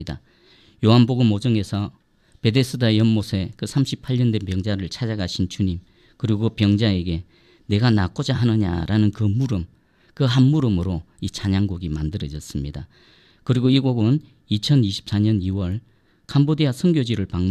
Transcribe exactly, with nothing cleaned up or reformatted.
요한복음 오 장에서 베데스다 연못에 그 삼십팔 년 된 병자를 찾아가신 주님, 그리고 그 병자에게 내가 낫고자 하느냐라는 그 물음, 그 한 물음으로 이 찬양곡이 만들어졌습니다. 그리고 이 곡은 이천이십사 년 이월 캄보디아 선교지를 방문